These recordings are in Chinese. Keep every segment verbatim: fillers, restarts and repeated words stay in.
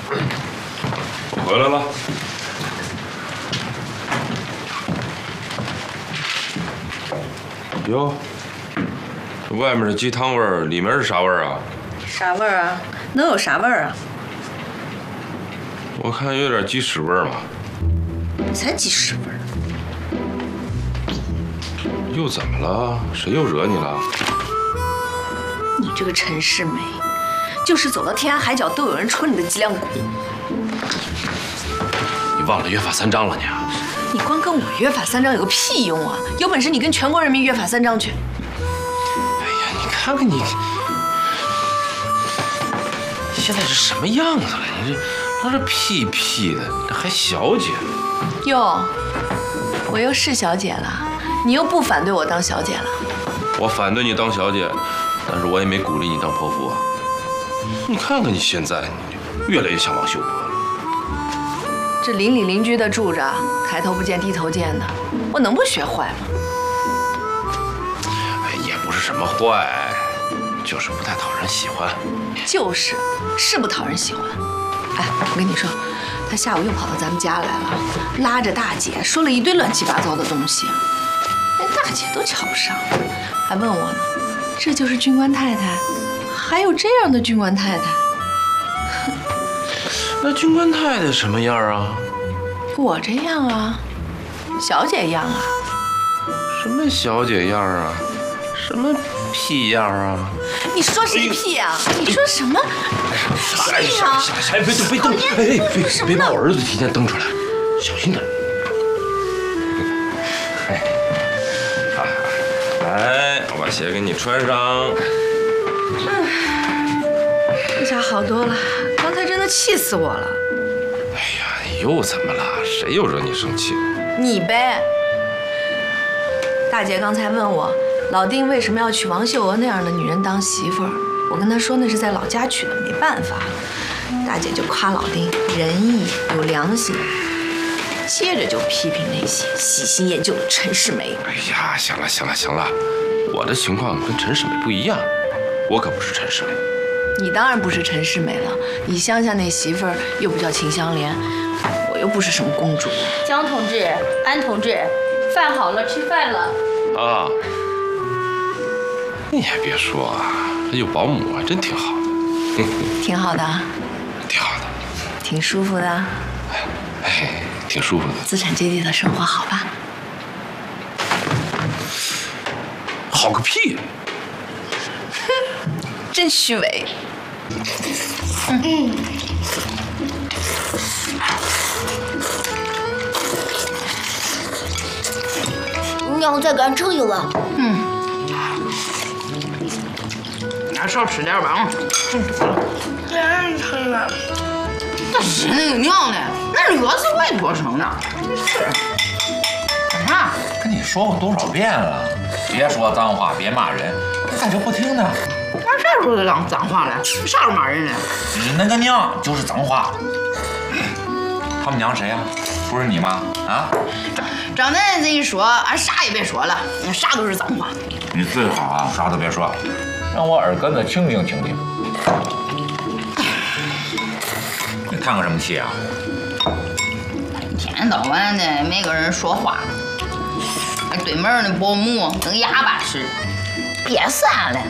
我回来了。哟，这外面的鸡汤味儿，里面是啥味儿啊？ 啥味儿啊？能有啥味儿啊？ 我看有点鸡屎味儿嘛。 才鸡屎味儿。 又怎么了？谁又惹你了？ 你这个陈世美，就是走到天涯海角都有人戳你的脊梁骨。 你忘了约法三章了你？ 你光跟我约法三章有个屁用啊！有本事你跟全国人民约法三章去。 哎呀，你看看你，现在是什么样子了？你这老是屁屁的，这还小姐呢？ 哟，我又是小姐了，你又不反对我当小姐了？ 我反对你当小姐，但是我也没鼓励你当泼妇啊。你看看你现在，你越来越像王秀波了。 这邻里邻居的住着，抬头不见低头见的，我能不学坏吗？ 哎，也不是什么坏，就是不太讨人喜欢。 就是，是不讨人喜欢。哎，我跟你说，他下午又跑到咱们家来了，拉着大姐说了一堆乱七八糟的东西，连大姐都瞧不上，还问我呢，这就是军官太太，还有这样的军官太太。 那军官太太什么样啊？ 我这样啊，小姐样啊。 什么小姐样啊？什么屁样啊？ 你说谁屁啊？你说什么屁啊？ 哎，别动，别动！哎哎，别别把我儿子提前蹬出来，小心点。哎，好，来，我把鞋给你穿上。 这下好多了，刚才真的气死我了。 哎呀，又怎么了？谁又惹你生气了？ 你呗。大姐刚才问我，老丁为什么要娶王秀娥那样的女人当媳妇儿？我跟她说那是在老家娶的，没办法。大姐就夸老丁仁义有良心，接着就批评那些喜新厌旧的陈世美。 哎呀，行了行了行了，我的情况跟陈世美不一样，我可不是陈世美。 你当然不是陈世美了，你乡下那媳妇儿又不叫秦香莲，我又不是什么公主。 江同志、安同志，饭好了，吃饭了。 啊，你还别说啊，有保姆啊，真挺好的。 挺好的， 挺好的， 挺舒服的。 哎，挺舒服的。 资产阶级的生活好吧？ 好个屁！ 哼，真虚伪。 嗯。你要再给俺盛一碗。 嗯。俺少吃点吧啊。 给俺盛一碗。 这是那个娘的，那热死我多生呢。是。干啥？ 跟你说过多少遍了，别说脏话，别骂人，你咋就不听呢？ 俺啥时候脏脏话了？啥时候骂人了？ 那个娘就是脏话。他们娘谁呀、啊？不是你吗？啊？ 张楠这一说，俺啥也别说了，啥都是脏话。 你最好啊，啥都别说，让我耳根子清静清静。你叹个什么气啊？ 一天到晚的没个人说话，那对门的保姆跟哑巴似的，憋散了。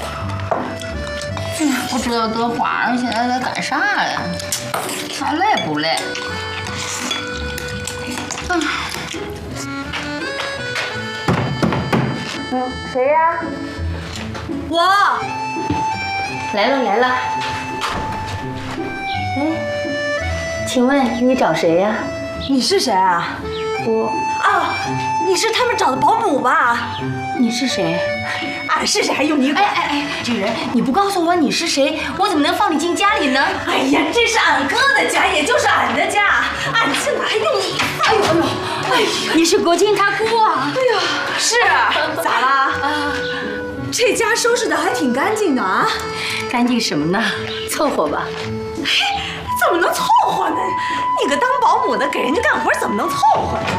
不知道德花儿现在在干啥呀？还累不累？嗯。 嗯，谁呀？ 我。 来了来了。哎，请问你找谁呀？ 你是谁啊？ 我。 啊，你是他们找的保姆吧？ 你是谁？ 俺是谁还用你管？ 哎哎哎，这人，你不告诉我你是谁，我怎么能放你进家里呢？ 哎呀，这是俺哥的家，也就是俺的家，俺进来还用你？哎呦哎呦，哎呀， 你是国庆他姑啊？ 哎呀，是，咋啦？啊，这家收拾的还挺干净的啊。 干净什么呢？凑合吧。 嘿，怎么能凑合呢？你个当保姆的给人家干活，怎么能凑合呢？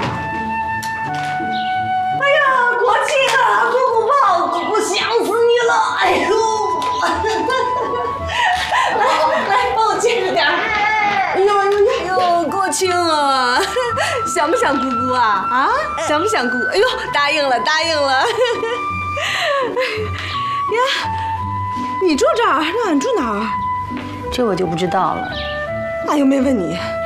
哎呀，国庆啊，姑姑抱姑姑想死你了！哎呦，来来，帮我接着点。 亲啊，想不想姑姑啊？啊，想不想姑？哎呦，答应了，答应了。呀，你住这儿，那俺住哪儿？ 这我就不知道了。 那又没问你。